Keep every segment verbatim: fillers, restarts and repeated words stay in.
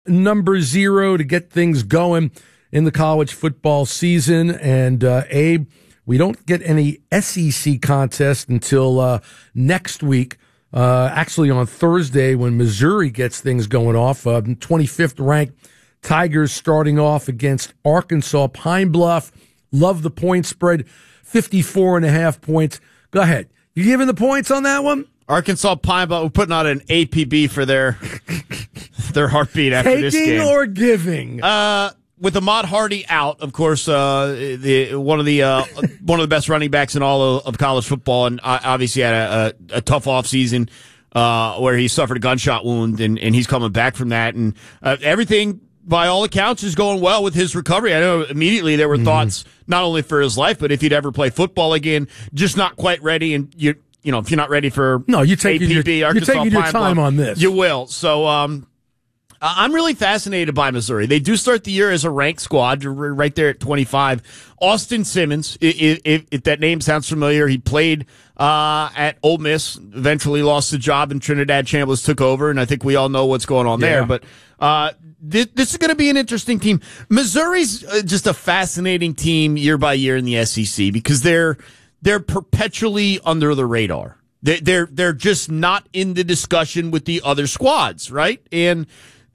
number zero to get things going in the college football season. And, uh, Abe, we don't get any S E C contest until uh, next week, uh, actually on Thursday when Missouri gets things going off. Uh, twenty-fifth ranked Tigers starting off against Arkansas. Pine Bluff, love the point spread, fifty-four and a half points. Go ahead. You giving the points on that one? Arkansas Pine Bluff, we're putting out an A P B for their their heartbeat after Taking this game. Taking or giving? Uh, with Ahmad Hardy out, of course, uh, the one of the uh, one of the best running backs in all of, of college football, and obviously had a, a, a tough offseason uh, where he suffered a gunshot wound, and, and he's coming back from that, and uh, everything, by all accounts, is going well with his recovery. I know immediately there were mm-hmm. thoughts not only for his life, but if he'd ever play football again, just not quite ready, and you you know if you're not ready for no, you take A P B, your, Arkansas you're taking your Pine time Bluff, on this. You will. So. Um, I'm really fascinated by Missouri. They do start the year as a ranked squad, right there at twenty-five. Austin Simmons, if, if, if that name sounds familiar, he played uh, at Ole Miss, eventually lost the job, and Trinidad Chambliss took over, and I think we all know what's going on yeah. there. But uh, th- this is going to be an interesting team. Missouri's just a fascinating team year by year in the S E C because they're they're perpetually under the radar. They, they're they're just not in the discussion with the other squads, right? And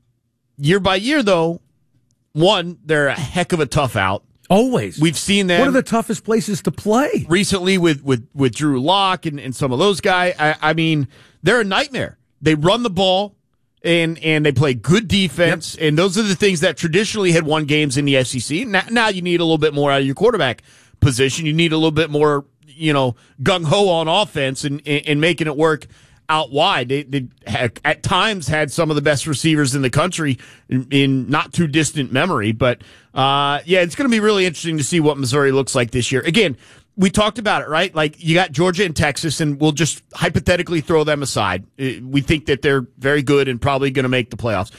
year by year, though, one, they're a heck of a tough out. Always. We've seen them. One of the toughest places to play. Recently with, with, with Drew Lock and, and some of those guys. I, I mean, they're a nightmare. They run the ball, and, and they play good defense, yep. and those are the things that traditionally had won games in the S E C. Now, now you need a little bit more out of your quarterback position. You need a little bit more, you know, gung-ho on offense and, and, and making it work out wide. They, they had, at times had some of the best receivers in the country in, in not too distant memory. But, uh, yeah, it's going to be really interesting to see what Missouri looks like this year. Again, we talked about it, right? Like, you got Georgia and Texas, and we'll just hypothetically throw them aside. We think that they're very good and probably going to make the playoffs.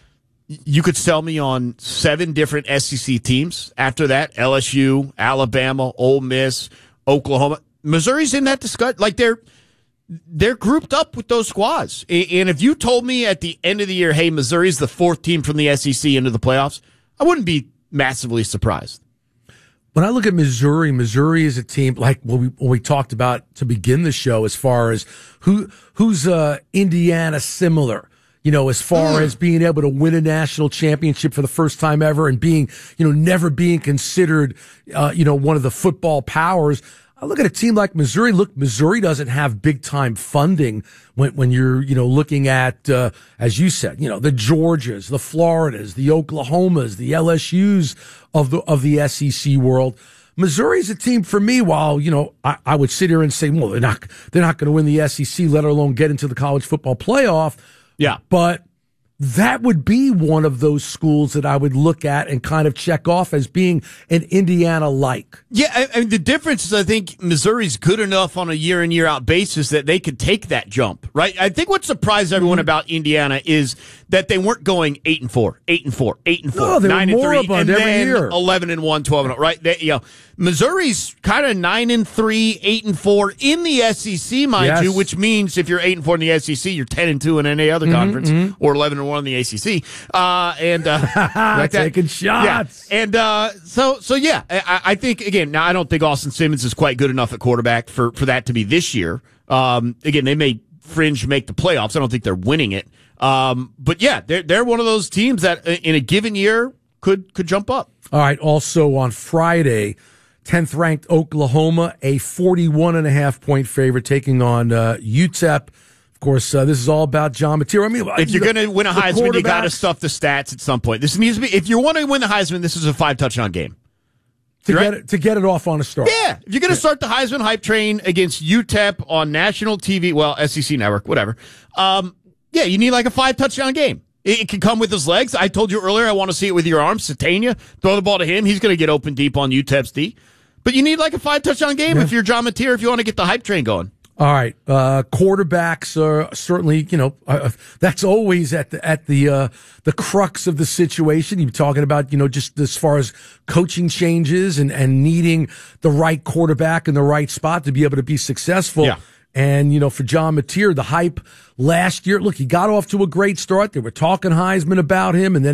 You could sell me on seven different S E C teams after that. L S U, Alabama, Ole Miss, Oklahoma. Missouri's in that discussion. Like, they're They're grouped up with those squads. And if you told me at the end of the year, hey, Missouri's the fourth team from the S E C into the playoffs, I wouldn't be massively surprised. When I look at Missouri, Missouri is a team like what we, what we talked about to begin the show as far as who who's uh, Indiana similar, you know, as far mm. as being able to win a national championship for the first time ever and being, you know, never being considered, uh, you know, one of the football powers. I look at a team like Missouri. Look, Missouri doesn't have big time funding when, when you're, you know, looking at, uh, as you said, you know, the Georgias, the Floridas, the Oklahomas, the L S Us of the, of the S E C world. Missouri's a team for me. While, you know, I, I would sit here and say, well, they're not, they're not going to win the S E C, let alone get into the college football playoff. Yeah. But that would be one of those schools that I would look at and kind of check off as being an Indiana-like. Yeah, I, I mean, the difference is I think Missouri's good enough on a year-in, year-out basis that they could take that jump, right? I think what surprised everyone mm-hmm. about Indiana is that they weren't going eight and four, eight and four, eight and four, no, they nine were and three, and every then year. eleven and one, twelve and oh, right? They, you know, Missouri's kind of nine and three, eight and four in the S E C, mind yes. you, which means if you're eight and four in the S E C, you're ten and two in any other mm-hmm, conference, mm-hmm. or eleven and one in the A C C. Uh, and uh, like taking shots. Yeah. And uh, so, so yeah, I, I think again. Now, I don't think Austin Simmons is quite good enough at quarterback for for that to be this year. Um, again, they may fringe make the playoffs. I don't think they're winning it. Um, but yeah, they're they're one of those teams that in a given year could could jump up. All right. Also on Friday, tenth ranked Oklahoma, a forty-one and a half point favorite, taking on uh, U T E P. Of course, uh, this is all about John Mateer. I mean, if you're going to win a Heisman, you got to stuff the stats at some point. This needs to be. If you want to win the Heisman, this is a five touchdown game. To right? get it, to get it off on a start. Yeah, if you're going to yeah. start the Heisman hype train against U T E P on national T V, well, S E C Network, whatever. Um, yeah, you need like a five touchdown game. It, it can come with his legs. I told you earlier, I want to see it with your arms. Satania, throw the ball to him. He's going to get open deep on U T E P's D. But you need like a five touchdown game yeah. if you're John Mateer, if you want to get the hype train going. All right, uh, quarterbacks are certainly, you know, uh, that's always at the at the uh, the crux of the situation. You're talking about, you know, just as far as coaching changes and, and needing the right quarterback in the right spot to be able to be successful. Yeah. And, you know, for John Mateer, the hype last year, look, he got off to a great start. They were talking Heisman about him, and then